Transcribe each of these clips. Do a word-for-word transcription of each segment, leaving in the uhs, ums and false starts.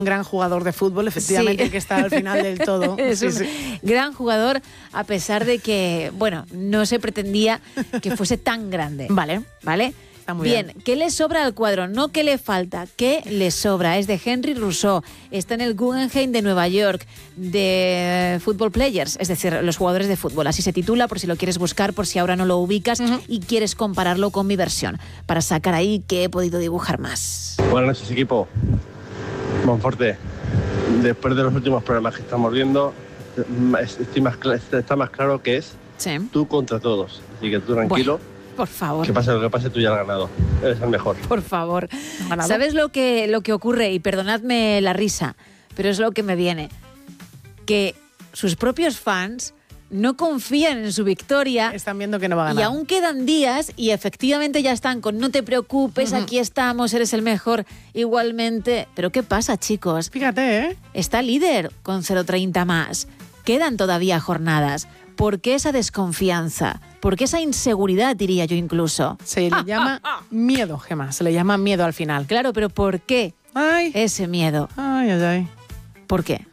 gran jugador de fútbol, efectivamente, Sí. que está al final del todo. Es Sí, un sí. gran jugador, a pesar de que, bueno, no se pretendía que fuese tan grande. Vale. ¿Vale? Está muy bien, bien. ¿qué le sobra al cuadro? No qué le falta, ¿qué le sobra? Es de Henry Rousseau, está en el Guggenheim de Nueva York, de Football Players, es decir, los jugadores de fútbol. Así se titula, por si lo quieres buscar, por si ahora no lo ubicas uh-huh. y quieres compararlo con mi versión, para sacar ahí qué he podido dibujar más. Buenas noches, equipo. Monforte, después de los últimos problemas que estamos viendo, estoy más cl- está más claro que es sí. tú contra todos. Así que tú tranquilo. Bueno. Por favor. Que pase lo que pase, tú ya has ganado. Eres el mejor. Por favor. ¿Sabes lo que, lo que ocurre? Y perdonadme la risa, pero es lo que me viene. Que sus propios fans no confían en su victoria. Están viendo que no va a ganar. Y aún quedan días y efectivamente ya están con no te preocupes, uh-huh. aquí estamos, eres el mejor igualmente. Pero ¿qué pasa, chicos? Fíjate, ¿eh? Está líder con cero treinta más. Quedan todavía jornadas. ¿Por qué esa desconfianza? ¿Por qué esa inseguridad, diría yo incluso? Se le llama miedo, Gemma. Se le llama miedo al final. Claro, pero ¿por qué ay. ese miedo? Ay, ay, ay. ¿Por qué?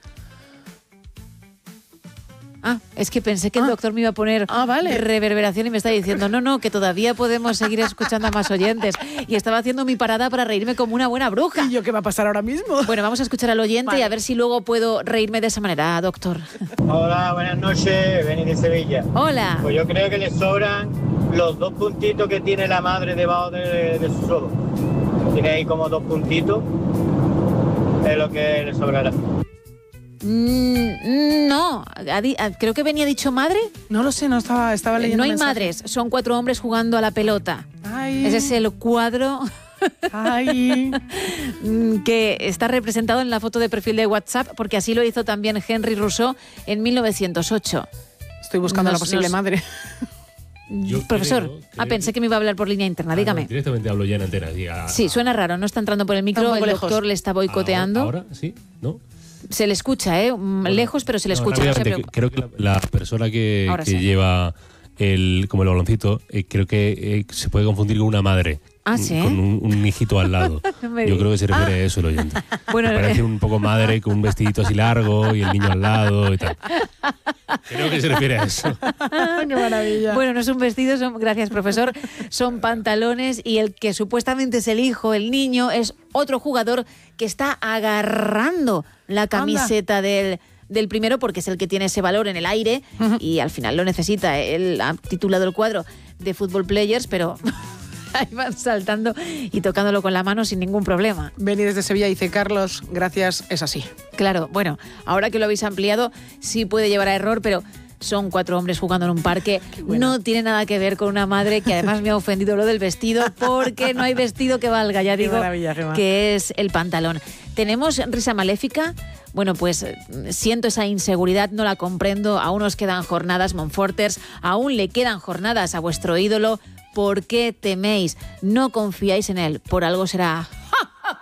Ah, es que pensé que el ah. doctor me iba a poner ah, vale. reverberación y me está diciendo, no, no, que todavía podemos seguir escuchando a más oyentes. Y estaba haciendo mi parada para reírme como una buena bruja. ¿Y yo qué va a pasar ahora mismo? Bueno, vamos a escuchar al oyente vale. y a ver si luego puedo reírme de esa manera, doctor. Hola, buenas noches, Beni de Sevilla. Hola. Pues yo creo que le sobran los dos puntitos que tiene la madre debajo de, de sus ojos. Tiene ahí como dos puntitos, es lo que le sobrará. Mm, no, creo que venía dicho madre. No lo sé, no estaba, estaba leyendo. No hay mensaje. madres, son cuatro hombres jugando a la pelota. Ay. Ese es el cuadro Ay. que está representado en la foto de perfil de WhatsApp, porque así lo hizo también Henry Rousseau en mil novecientos ocho. Estoy buscando nos, la posible nos... madre. Yo Profesor, creo, creo ah, pensé que me iba a hablar por línea interna, ah, dígame. No, directamente hablo ya en antena. Sí, a, sí, suena raro, no está entrando por el micro, el lejos. doctor le está boicoteando. Ahora, ahora sí, ¿no? Se le escucha, ¿eh? Bueno, lejos, pero se le escucha. No, no se creo que la, la persona que, que sí. lleva el como el baloncito, eh, creo que eh, se puede confundir con una madre. Ah, ¿sí? Con un, un hijito al lado. no Yo creo que se refiere ah. a eso el oyente. Bueno, parece un poco madre con un vestidito así largo y el niño al lado y tal. Creo que se refiere a eso. ¡Qué maravilla! Bueno, no es un vestido, son, gracias profesor, son pantalones y el que supuestamente es el hijo, el niño, es otro jugador que está agarrando la camiseta del... del primero porque es el que tiene ese valor en el aire uh-huh. y al final lo necesita. Él ha titulado el cuadro de Football Players, pero ahí van saltando y tocándolo con la mano sin ningún problema. Beni desde Sevilla dice, Carlos, gracias, es así. Claro, bueno, ahora que lo habéis ampliado, sí puede llevar a error, pero son cuatro hombres jugando en un parque. Bueno. No tiene nada que ver con una madre que además me ha ofendido lo del vestido, porque no hay vestido que valga, ya digo, que es el pantalón. ¿Tenemos risa maléfica? Bueno, pues siento esa inseguridad, no la comprendo. Aún os quedan jornadas, Monforters, aún le quedan jornadas a vuestro ídolo. ¿Por qué teméis? No confiáis en él, por algo será.